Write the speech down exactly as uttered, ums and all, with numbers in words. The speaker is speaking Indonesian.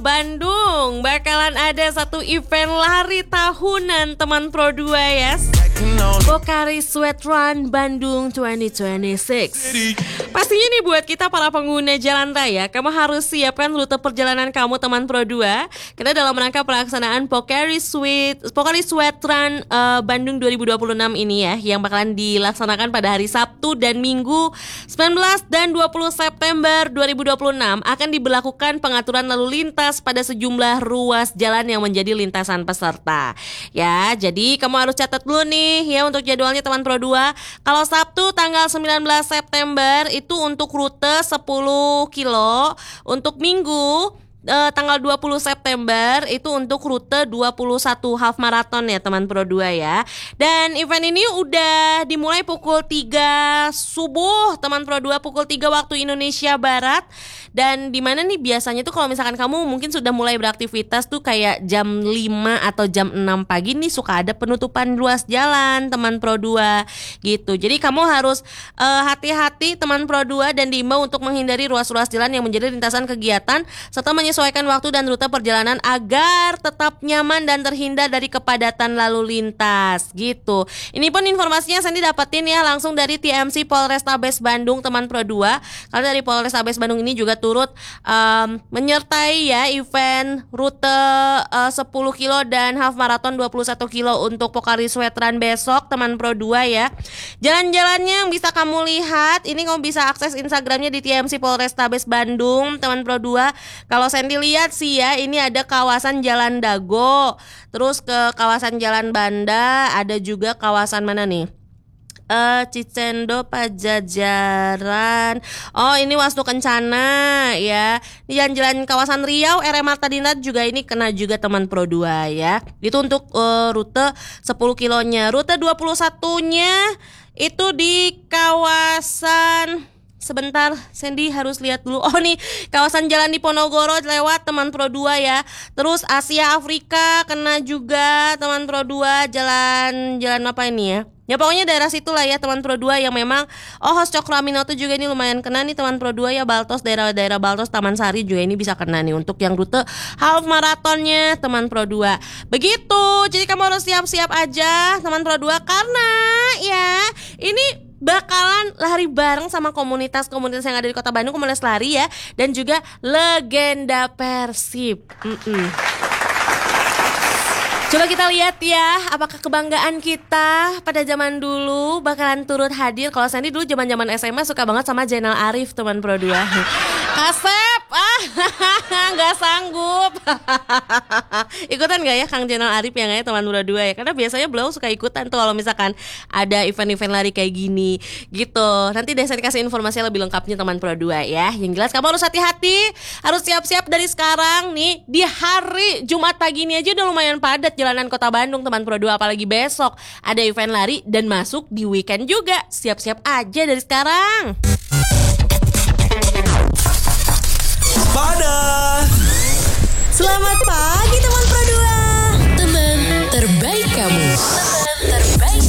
Bandung bakalan ada satu event lari tahunan teman Pro dua ya. Pocari Sweat Run Bandung dua ribu dua puluh enam. Pastinya nih buat kita para pengguna jalan raya, kamu harus siapkan rute perjalanan kamu teman Pro dua. Karena dalam rangka pelaksanaan Pocari Sweat Pocari Sweat Run uh, Bandung dua ribu dua puluh enam ini ya, yang bakalan dilaksanakan pada hari Sabtu dan Minggu sembilan belas dan dua puluh September dua ribu dua puluh enam, akan diberlakukan pengaturan lalu lintas pada sejumlah ruas jalan yang menjadi lintasan peserta. Ya, jadi kamu harus catat dulu nih ya untuk jadwalnya teman Pro dua. Kalau Sabtu tanggal sembilan belas September itu untuk rute sepuluh kilo, untuk Minggu Uh, tanggal dua puluh September itu untuk rute dua puluh satu half marathon ya teman Pro dua ya. Dan event ini udah dimulai pukul tiga subuh teman Pro dua, pukul tiga waktu Indonesia Barat. Dan dimana nih biasanya tuh kalau misalkan kamu mungkin sudah mulai beraktivitas tuh kayak jam lima atau jam enam pagi nih suka ada penutupan ruas jalan teman Pro dua gitu. Jadi kamu harus uh, hati-hati teman Pro dua dan diimbau untuk menghindari ruas-ruas jalan yang menjadi lintasan kegiatan serta menyesuaikan waktu dan rute perjalanan agar tetap nyaman dan terhindar dari kepadatan lalu lintas gitu. Ini pun informasinya Sandy dapetin ya langsung dari T M C Polrestabes Bandung teman Pro dua. Karena dari Polrestabes Bandung ini juga turut um, menyertai ya event rute uh, sepuluh kilo dan half marathon dua puluh satu kilo untuk Pocari Sweat Run besok teman Pro dua ya. Jalan-jalannya yang bisa kamu lihat, ini kamu bisa akses Instagramnya di T M C Polrestabes Bandung teman Pro dua. Kalau Sandy lihat sih ya, ini ada kawasan Jalan Dago, terus ke kawasan Jalan Banda, ada juga kawasan mana nih? Uh, Cicendo, Pajajaran. Oh, ini Wisnu Kencana ya. Di jalan-jalan kawasan Riau, R M Marta Dinata juga ini kena juga teman Pro dua ya. Itu untuk uh, rute sepuluh kilonya. Rute dua puluh satunya itu di kawasan, sebentar, Sandy harus lihat dulu. Oh nih, kawasan Jalan Diponegoro lewat teman Pro dua ya. Terus Asia Afrika kena juga teman Pro dua. Jalan Jalan apa ini ya? Ya pokoknya daerah situ lah ya teman Pro dua yang memang. Oh, Hos Cokroaminoto juga ini lumayan kena nih teman Pro dua ya. Baltos, daerah-daerah Baltos, Taman Sari juga ini bisa kena nih untuk yang rute half marathonnya teman Pro dua. Begitu, jadi kamu harus siap-siap aja teman Pro dua karena ya ini bakalan lari bareng sama komunitas-komunitas yang ada di Kota Bandung, komunitas lari ya, dan juga legenda Persib. Mm-mm. Coba kita lihat ya, apakah kebanggaan kita pada zaman dulu bakalan turut hadir. Kalau Sandy dulu zaman-zaman S M A suka banget sama Zainal Arif teman Pro dua. Kasep, ah, nggak sanggup. Ikutan nggak ya Kang Zainal Arif ya nggak ya teman Pro dua ya? Karena biasanya beliau suka ikutan tuh kalau misalkan ada event-event lari kayak gini gitu. Nanti deh saya kasih informasi lebih lengkapnya teman Pro dua ya. Yang jelas kamu harus hati-hati, harus siap-siap dari sekarang nih. Di hari Jumat pagi ini aja udah lumayan padat jalanan Kota Bandung teman Pro dua, apalagi besok ada event lari dan masuk di weekend juga. Siap-siap aja dari sekarang.